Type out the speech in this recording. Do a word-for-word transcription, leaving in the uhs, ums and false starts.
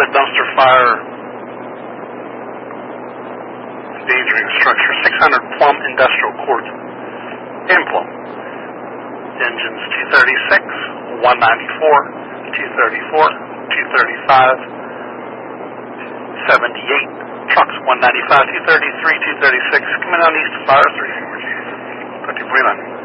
dumpster fire endangering structure. six hundred Plum Industrial Court in Plum. Engines two thirty-six, one ninety-four, two thirty-four, two thirty-five, seventy-eight. Trucks one ninety-five, two thirty-three, two thirty-six. Coming on east to fire three. fifty-three.